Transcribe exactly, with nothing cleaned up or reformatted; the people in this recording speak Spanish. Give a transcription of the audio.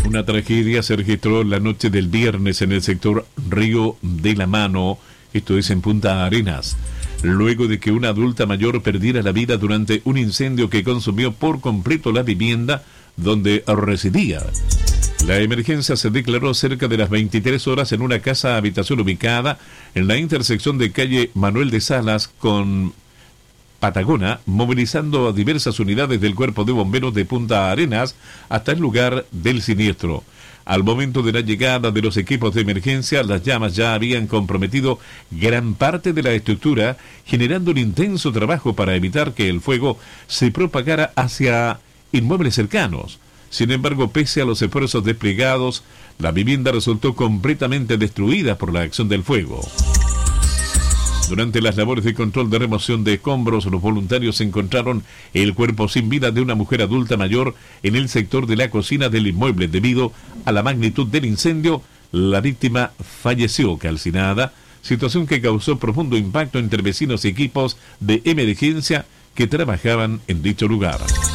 Una tragedia se registró la noche del viernes en el sector Río de la Mano, esto es en Punta Arenas, luego de que una adulta mayor perdiera la vida durante un incendio que consumió por completo la vivienda donde residía. La emergencia se declaró cerca de las veintitrés horas en una casa habitación ubicada en la intersección de calle Manuel de Salas con Patagona, movilizando a diversas unidades del Cuerpo de Bomberos de Punta Arenas hasta el lugar del siniestro. Al momento de la llegada de los equipos de emergencia, las llamas ya habían comprometido gran parte de la estructura, generando un intenso trabajo para evitar que el fuego se propagara hacia inmuebles cercanos. Sin embargo, pese a los esfuerzos desplegados, la vivienda resultó completamente destruida por la acción del fuego. Durante las labores de control de remoción de escombros, los voluntarios encontraron el cuerpo sin vida de una mujer adulta mayor en el sector de la cocina del inmueble. Debido a la magnitud del incendio, la víctima falleció calcinada, situación que causó profundo impacto entre vecinos y equipos de emergencia que trabajaban en dicho lugar.